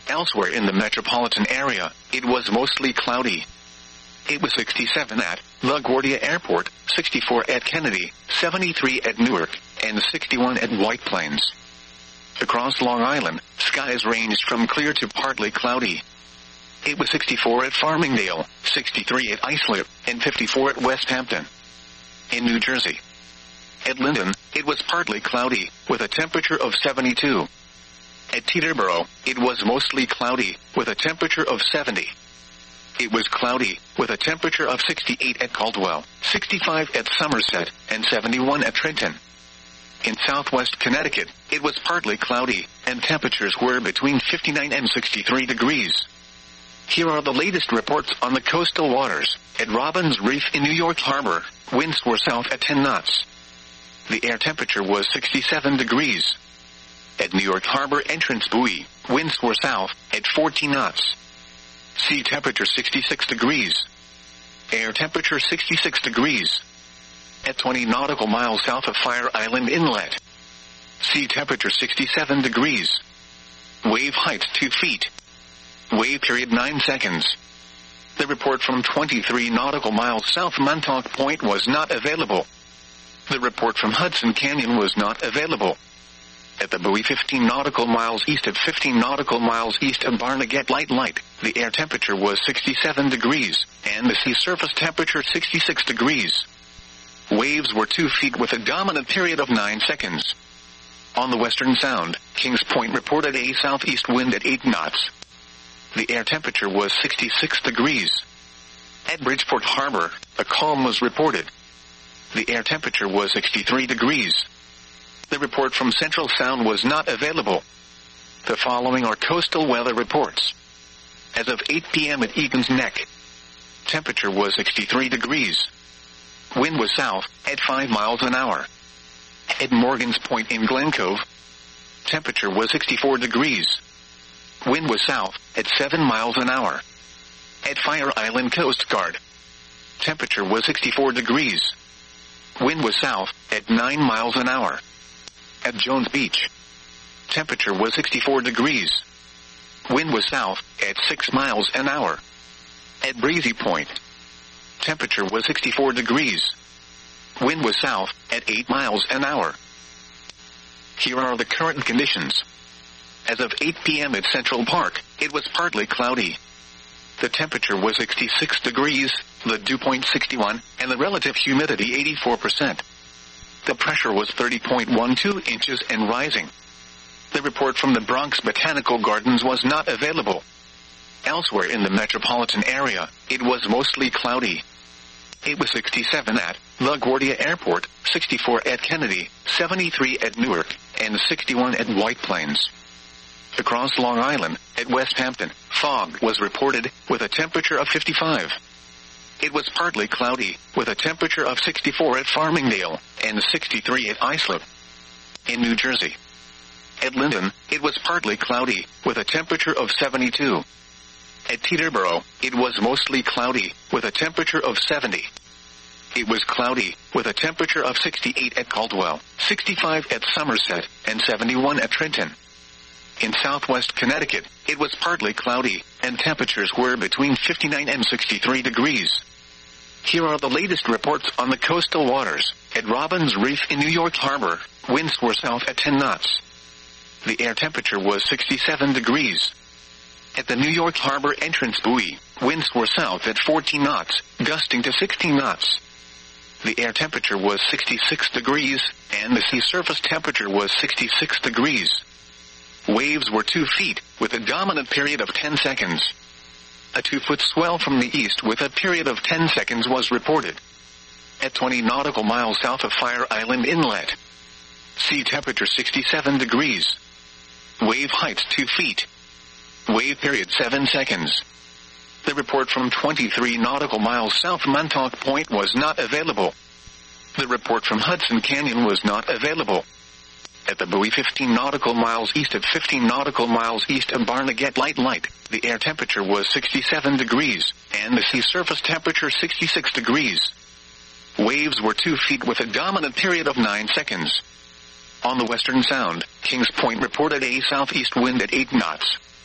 Elsewhere in the metropolitan area, it was mostly cloudy. It was 67 at LaGuardia Airport, 64 at Kennedy, 73 at Newark, and 61 at White Plains. Across Long Island, skies ranged from clear to partly cloudy. It was 64 at Farmingdale, 63 at Islip, and 54 at West Hampton. In New Jersey, at Linden, it was partly cloudy, with a temperature of 72. At Teterboro, it was mostly cloudy, with a temperature of 70. It was cloudy, with a temperature of 68 at Caldwell, 65 at Somerset, and 71 at Trenton. In southwest Connecticut, it was partly cloudy, and temperatures were between 59 and 63 degrees. Here are the latest reports on the coastal waters. At Robbins Reef in New York Harbor, winds were south at 10 knots. The air temperature was 67 degrees. At New York Harbor Entrance Buoy, winds were south at 14 knots. Sea temperature 66 degrees. Air temperature 66 degrees. At 20 nautical miles south of Fire Island Inlet. Sea temperature 67 degrees. Wave height 2 feet. Wave period 9 seconds. The report from 23 nautical miles south Montauk Point was not available. The report from Hudson Canyon was not available. At the buoy 15 nautical miles east of 15 nautical miles east of Barnegat Light, the air temperature was 67 degrees, and the sea surface temperature 66 degrees. Waves were 2 feet with a dominant period of 9 seconds. On the Western Sound, Kings Point reported a southeast wind at 8 knots. The air temperature was 66 degrees. At Bridgeport Harbor, a calm was reported. The air temperature was 63 degrees. The report from Central Sound was not available. The following are coastal weather reports. As of 8 p.m. at Egan's Neck, temperature was 63 degrees. Wind was south at 5 miles an hour. At Morgan's Point in Glen Cove, temperature was 64 degrees. Wind was south at 7 miles an hour. At Fire Island Coast Guard, temperature was 64 degrees. Wind was south at 9 miles an hour. At Jones Beach, temperature was 64 degrees. Wind was south at 6 miles an hour. At Breezy Point, temperature was 64 degrees. Wind was south at 8 miles an hour. Here are the current conditions. As of 8 p.m. at Central Park, it was partly cloudy. The temperature was 66 degrees, the dew point 61, and the relative humidity 84%. The pressure was 30.12 inches and rising. The report from the Bronx Botanical Gardens was not available. Elsewhere in the metropolitan area, it was mostly cloudy. It was 67 at LaGuardia Airport, 64 at Kennedy, 73 at Newark, and 61 at White Plains. Across Long Island, at West Hampton, fog was reported, with a temperature of 55. It was partly cloudy, with a temperature of 64 at Farmingdale, and 63 at Islip. In New Jersey, at Linden, it was partly cloudy, with a temperature of 72. At Teterboro, it was mostly cloudy, with a temperature of 70. It was cloudy, with a temperature of 68 at Caldwell, 65 at Somerset, and 71 at Trenton. In southwest Connecticut, it was partly cloudy, and temperatures were between 59 and 63 degrees. Here are the latest reports on the coastal waters. At Robbins Reef in New York Harbor, winds were south at 10 knots. The air temperature was 67 degrees. At the New York Harbor Entrance Buoy, winds were south at 14 knots, gusting to 16 knots. The air temperature was 66 degrees, and the sea surface temperature was 66 degrees. Waves were 2 feet, with a dominant period of 10 seconds. A 2-foot swell from the east with a period of 10 seconds was reported. At 20 nautical miles south of Fire Island Inlet, sea temperature 67 degrees. Wave height 2 feet. Wave period 7 seconds. The report from 23 nautical miles south Montauk Point was not available. The report from Hudson Canyon was not available. At the buoy 15 nautical miles east of 15 nautical miles east of Barnegat Light, the air temperature was 67 degrees, and the sea surface temperature 66 degrees. Waves were 2 feet with a dominant period of 9 seconds. On the Western Sound, Kings Point reported a southeast wind at 8 knots.